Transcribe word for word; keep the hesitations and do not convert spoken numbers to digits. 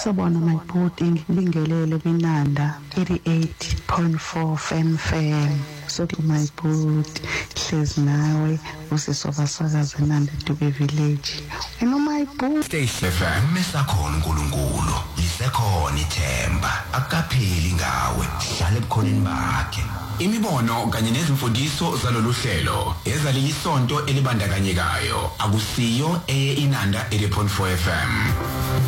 Sabona my booty ngibingelele kwinanda eighty-eight point four F M F M. So my booty hlezi nawe usisoba sakaza nanda Dube Village. You know my booty Station F M esakhona uNkulunkulu lisekhona ithemba akapheli ngawe hlale ebukhoneni bakhe. Imibono kanye nezimfundiso zalolu hlelo ezaleli isonto elibandakanyekayo akusiyo eye inanda eighty point four F M.